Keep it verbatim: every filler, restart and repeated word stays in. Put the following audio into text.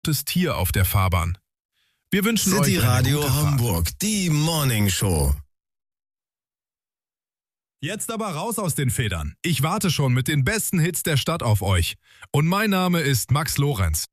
rotes Tier auf der Fahrbahn. Wir wünschen City euch eine Radio gute Fahrt. Hamburg, die Morning Show. Jetzt aber raus aus den Federn. Ich warte schon mit den besten Hits der Stadt auf euch. Und mein Name ist Max Lorenz.